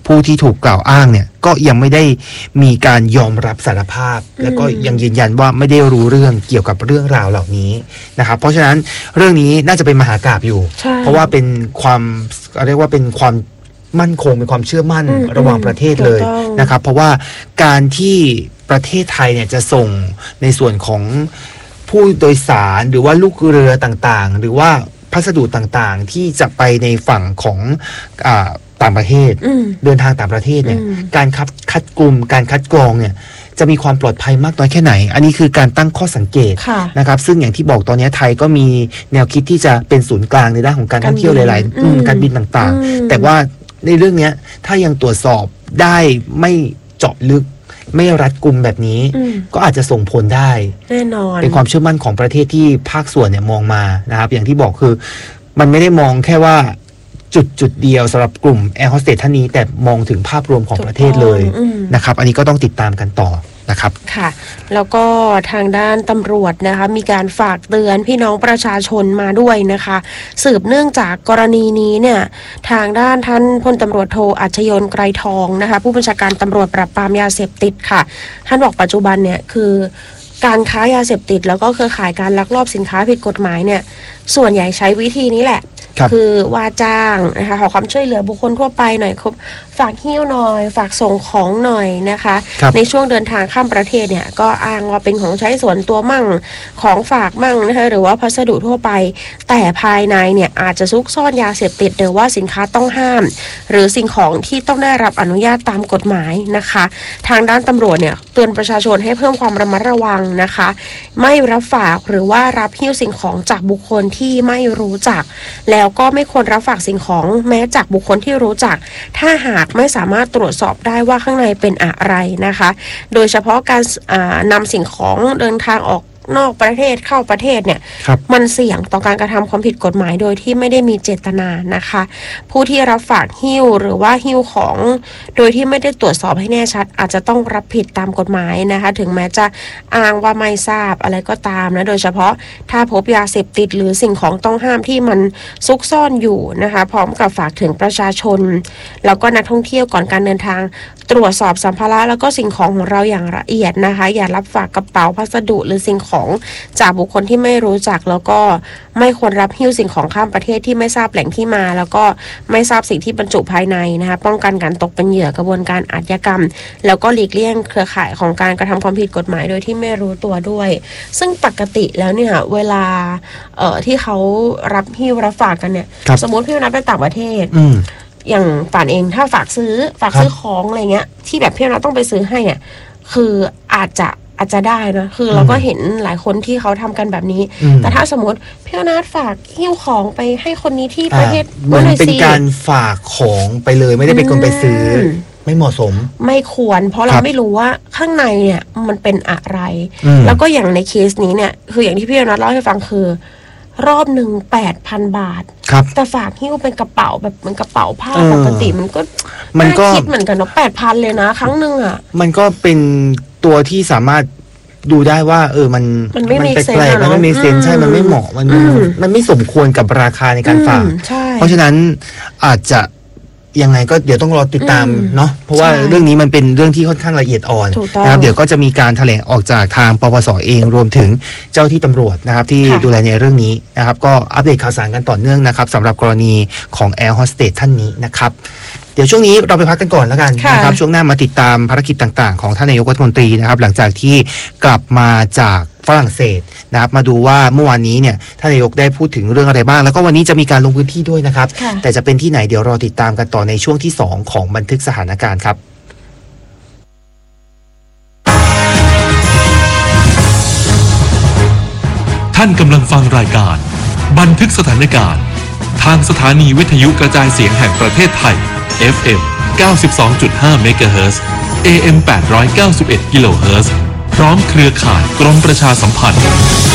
ผู้ที่ถูกกล่าวอ้างเนี่ยก็ยังไม่ได้มีการยอมรับสารภาพแล้วก็ยังยืนยันว่าไม่ได้รู้เรื่องเกี่ยวกับเรื่องราวเหล่านี้นะครับเพราะฉะนั้นเรื่องนี้น่าจะเป็นมหากาพย์อยู่เพราะว่าเป็นความเรียกว่าเป็นความมั่นคงเป็นความเชื่อมั่นระหว่างประเทศเลยนะครับเพราะว่าการที่ประเทศไทยเนี่ยจะส่งในส่วนของผู้โดยสารหรือว่าลูกเรือต่างๆหรือว่าพัสดุต่างๆที่จะไปในฝั่งของต่างประเทศเดินทางต่างประเทศเนี่ยการคัดกลุ่มการคัดกรองเนี่ยจะมีความปลอดภัยมากน้อยแค่ไหนอันนี้คือการตั้งข้อสังเกตนะครับซึ่งอย่างที่บอกตอนนี้ไทยก็มีแนวคิดที่จะเป็นศูนย์กลางในด้านของการท่องเที่ยวหลายๆการบินต่างๆแต่ว่าในเรื่องนี้ถ้ายังตรวจสอบได้ไม่เจาะลึกไม่รัดกุมแบบนี้ก็อาจจะส่งผลได้แน่นอนเป็นความเชื่อมั่นของประเทศที่ภาคส่วนเนี่ยมองมานะครับอย่างที่บอกคือมันไม่ได้มองแค่ว่าจุดเดียวสำหรับกลุ่มแอร์โฮสเตสท่านนี้แต่มองถึงภาพรวมของประเทศเลยนะครับอันนี้ก็ต้องติดตามกันต่อนะครับค่ะแล้วก็ทางด้านตำรวจนะคะมีการฝากเตือนพี่น้องประชาชนมาด้วยนะคะสืบเนื่องจากกรณีนี้เนี่ยทางด้านท่านพลตำรวจโทอัชยนต์ไกรทองนะคะผู้บัญชาการตำรวจปราบปรามยาเสพติดค่ะท่านบอกปัจจุบันเนี่ยคือการค้ายาเสพติดแล้วก็เครือข่ายการลักลอบสินค้าผิดกฎหมายเนี่ยส่วนใหญ่ใช้วิธีนี้แหละคือว่าจ้างนะคะขอความช่วยเหลือบุคคลทั่วไปหน่อยครับฝากหิ้วหน่อยฝากส่งของหน่อยนะคะในช่วงเดินทางข้ามประเทศเนี่ยก็อ้างว่าเป็นของใช้ส่วนตัวมั่งของฝากมั่งนะคะหรือว่าพัสดุทั่วไปแต่ภายในเนี่ยอาจจะซุกซ่อนยาเสพติดหรือว่าสินค้าต้องห้ามหรือสิ่งของที่ต้องได้รับอนุญาตตามกฎหมายนะคะทางด้านตำรวจเนี่ยเตือนประชาชนให้เพิ่มความระมัดระวังนะคะไม่รับฝากหรือว่ารับหิ้วสิ่งของจากบุคคลที่ไม่รู้จักแล้วก็ไม่ควรรับฝากสิ่งของแม้จากบุคคลที่รู้จักถ้าหากไม่สามารถตรวจสอบได้ว่าข้างในเป็นอะไรนะคะโดยเฉพาะการนำสิ่งของเดินทางออกนอกประเทศเข้าประเทศเนี่ยมันเสี่ยงต่อการกระทำความผิดกฎหมายโดยที่ไม่ได้มีเจตนานะคะผู้ที่รับฝากหิ้วหรือว่าหิ้วของโดยที่ไม่ได้ตรวจสอบให้แน่ชัดอาจจะต้องรับผิดตามกฎหมายนะคะถึงแม้จะอ้างว่าไม่ทราบอะไรก็ตามนะโดยเฉพาะถ้าพบยาเสพติดหรือสิ่งของต้องห้ามที่มันซุกซ่อนอยู่นะคะพร้อมกับฝากถึงประชาชนแล้วก็นักท่องเที่ยวก่อนการเดินทางตรวจสอบสัมภาระแล้วก็สิ่งของของเราอย่างละเอียดนะคะอย่ารับฝากกระเป๋าพัสดุหรือสิ่งของจากบุคคลที่ไม่รู้จักแล้วก็ไม่ควรรับหิ้วสิ่งของข้ามประเทศที่ไม่ทราบแหล่งที่มาแล้วก็ไม่ทราบสิ่งที่บรรจุภายในนะคะป้องกันการตกเป็นเหยื่อกระบวนการอาชญากรรมแล้วก็หลีกเลี่ยงเครือข่ายของการกระทำความผิดกฎหมายโดยที่ไม่รู้ตัวด้วยซึ่งปกติแล้วเนี่ยเวลาที่เขารับหิ้วรับฝากกันเนี่ยสมมติพี่นัดไปต่างประเทศอย่างป่านเองถ้าฝากซื้อของอะไรเงี้ยที่แบบพี่นัดต้องไปซื้อให้เนี่ยคืออาจจะได้นะคือเราก็เห็นหลายคนที่เขาทำกันแบบนี้แต่ถ้าสมมติพี่นัดฝากหิ้วของไปให้คนนี้ที่ประเทศมันเป็นการฝากของไปเลยไม่ได้เป็นคนไปซื้อไม่เหมาะสมไม่ควรเพราะเราไม่รู้ว่าข้างในเนี่ยมันเป็นอะไรแล้วก็อย่างในเคสนี้เนี่ยคืออย่างที่พี่นัดเล่าให้ฟังคือรอบหนึ่ง 8,000 บาทแต่ฝากหิ้วเป็นกระเป๋าแบบมันกระเป๋าผ้าปกติมันก็คิดเหมือนกันเนาะ 8,000 เลยนะครั้งหนึ่งอ่ะมันก็เป็นตัวที่สามารถดูได้ว่ามันแปลกๆมันไม่มีเซนส์ใช่มันไม่เหมาะมันไม่สมควรกับราคาในการฝากเพราะฉะนั้นอาจจะยังไงก็เดี๋ยวต้องรอติดตามเนาะเพราะว่าเรื่องนี้มันเป็นเรื่องที่ค่อนข้างละเอียดอ่อนนะครับเดี๋ยวก็จะมีการแถลงออกจากทางปปส.เองรวมถึงเจ้าที่ตำรวจนะครับที่ดูแลในเรื่องนี้นะครับก็อัปเดตข่าวสารกันต่อเนื่องนะครับสำหรับกรณีของแอร์โฮสเตสท่านนี้นะครับเดี๋ยวช่วงนี้เราไปพักกันก่อนแล้วกันนะครับช่วงหน้ามาติดตามภารกิจต่างๆของท่านนายกรัฐมนตรีนะครับหลังจากที่กลับมาจากฝรั่งเศสนะครับมาดูว่าเมื่อวานนี้เนี่ยท่านนายกได้พูดถึงเรื่องอะไรบ้างแล้วก็วันนี้จะมีการลงพื้นที่ด้วยนะครับแต่จะเป็นที่ไหนเดี๋ยวรอติดตามกันต่อในช่วงที่2ของบันทึกสถานการณ์ครับท่านกำลังฟังรายการบันทึกสถานการณ์ทางสถานีวิทยุกระจายเสียงแห่งประเทศไทย FM 92.5 เมกะเฮิรตซ์ AM 891 กิโลเฮิรตซ์พร้อมเครือข่ายกรมประชาสัมพันธ์